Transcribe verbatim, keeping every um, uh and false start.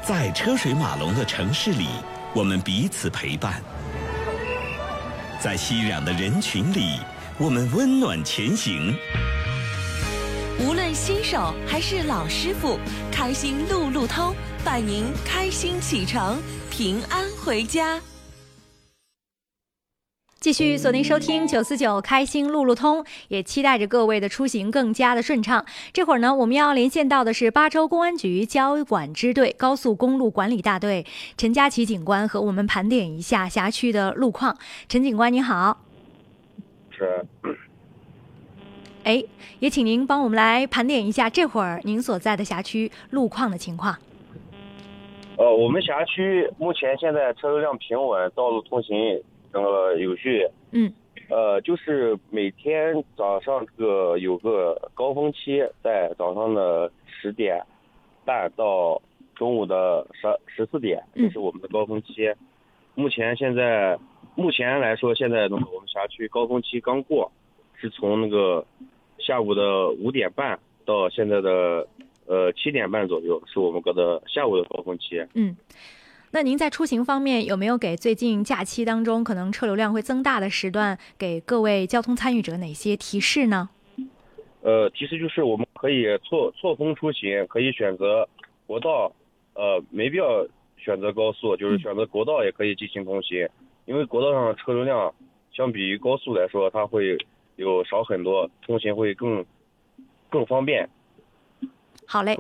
在车水马龙的城市里，我们彼此陪伴；在熙攘的人群里，我们温暖前行。 无论新手还是老师傅，开心路路通，伴您开心启程，平安回家。 继续锁定收听九四九开心路路通，也期待着各位的出行更加的顺畅。这会儿呢，我们要连线到的是巴州公安局交管支队高速公路管理大队陈佳琪警官，和我们盘点一下辖区的路况。陈警官您好。 是。 哎，也请您帮我们来盘点一下这会儿您所在的辖区路况的情况。 呃，我们辖区目前现在车流量平稳，道路通行整个有序。 嗯。 呃，就是每天早上这个有个高峰期，在早上的十点半到中午的十十四点，这是我们的高峰期。嗯、目前现在目前来说，现在那个我们辖区高峰期刚过，是从那个下午的五点半到现在的呃七点半左右，是我们个的下午的高峰期。 嗯。那您在出行方面有没有给最近假期当中可能车流量会增大的时段给各位交通参与者哪些提示呢？ 呃，提示就是我们可以错错峰出行，可以选择国道，呃，没必要选择高速，就是选择国道也可以进行通行，嗯、因为国道上的车流量相比于高速来说，它会有少很多，通行会更更方便。 好嘞。